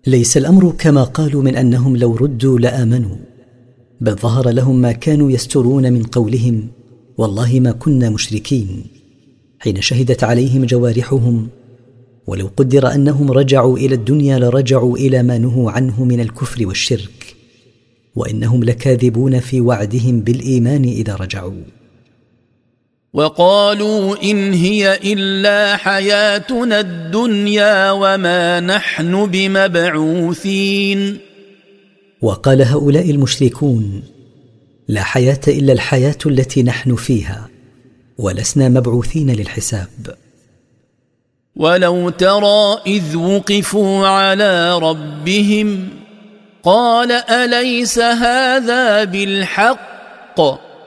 ليس الأمر كما قالوا من أنهم لو ردوا لآمنوا، بل ظهر لهم ما كانوا يسترون من قولهم والله ما كنا مشركين، حين شهدت عليهم جوارحهم. ولو قدر أنهم رجعوا إلى الدنيا لرجعوا إلى ما نهوا عنه من الكفر والشرك، وإنهم لكاذبون في وعدهم بالإيمان إذا رجعوا. وقالوا إن هي إلا حياتنا الدنيا وما نحن بمبعوثين. وقال هؤلاء المشركون لا حياة إلا الحياة التي نحن فيها، ولسنا مبعوثين للحساب. ولو ترى إذ وقفوا على ربهم قال أليس هذا بالحق